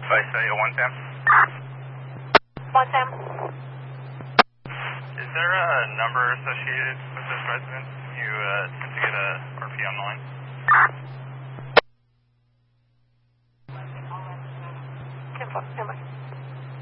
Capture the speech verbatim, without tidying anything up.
I say a one Sam. One Sam. Is there a number associated with this resident? Can you uh, attempt to get a R P on the line? ten four, stand by.